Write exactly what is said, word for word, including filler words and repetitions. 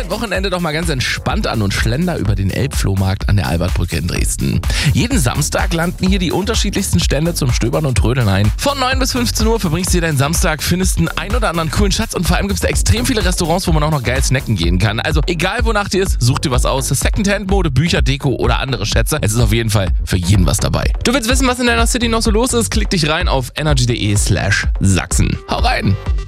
dein Wochenende doch mal ganz entspannt an und schlender über den Elbflohmarkt an der Albertbrücke in Dresden. Jeden Samstag landen hier die unterschiedlichsten Stände zum Stöbern und Trödeln ein. Von neun bis fünfzehn Uhr verbringst du hier deinen Samstag, findest einen ein oder anderen coolen Schatz und vor allem gibt es da extrem viele Restaurants, wo man auch noch geil snacken gehen kann. Also egal wonach dir ist, such dir was aus. Secondhand-Mode, Bücher, Deko oder andere Schätze. Es ist auf jeden Fall für jeden was dabei. Du willst wissen, was in deiner City noch so los ist? Klick dich rein auf energy punkt de slash Sachsen. Hau rein!